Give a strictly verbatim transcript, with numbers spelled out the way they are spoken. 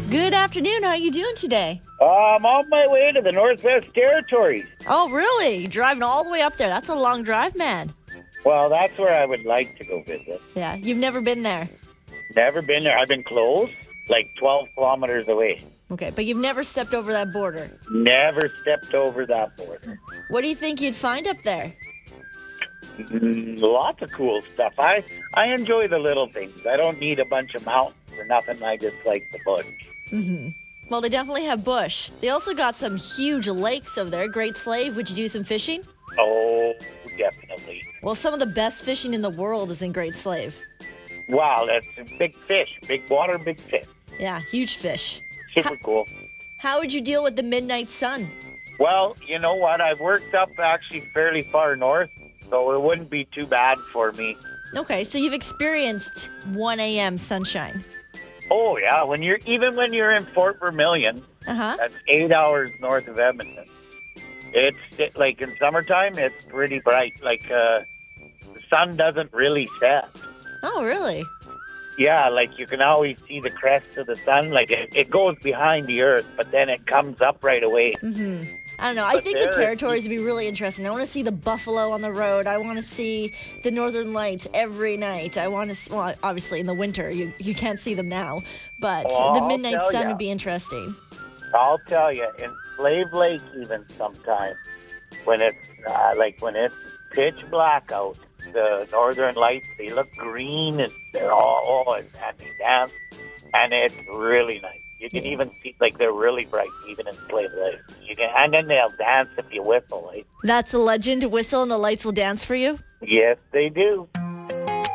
Good afternoon. How are you doing today? Uh, I'm on my way to the Northwest Territories. Oh, really? You're driving all the way up there. That's a long drive, man. Well, that's where I would like to go visit. Yeah, you've never been there. Never been there. I've been close, like twelve kilometers away. Okay, but you've never stepped over that border. Never stepped over that border. What do you think you'd find up there? Mm, lots of cool stuff. I, I enjoy the little things. I don't need a bunch of mountains or nothing. I just like the bush. Mm-hmm. Well, they definitely have bush. They also got some huge lakes over there. Great Slave. Would you do some fishing? Oh, definitely. Well, some of the best fishing in the world is in Great Slave. Wow, that's a big fish. Big water, big fish. Yeah, huge fish. Super How, cool. how would you deal with the midnight sun? Well, you know what? I've worked up actually fairly far north, so it wouldn't be too bad for me. Okay, so you've experienced one a.m. sunshine. Oh, yeah. When you're even when you're in Fort Vermilion, Uh-huh. that's eight hours north of Edmonton. It's it, like in summertime, it's pretty bright. Like uh, the sun doesn't really set. Oh, really? Yeah, like you can always see the crest of the sun. Like it, it goes behind the earth, but then it comes up right away. Mm-hmm. I don't know. I But think the there- territories would be really interesting. I want to see the buffalo on the road. I want to see the northern lights every night. I want to, well, obviously in the winter, you, you can't see them now, but Oh, the I'll midnight tell sun ya. would be interesting. I'll tell you, in Slave Lake, even sometimes when it's uh, like when it's pitch black out, the northern lights they look green and they're all oh, and and they dance, and it's really nice. You can Yeah. even see like they're really bright even in Slave Lake. You can, and then they'll dance if you whistle. Right? That's a legend. Whistle and the lights will dance for you. Yes, they do.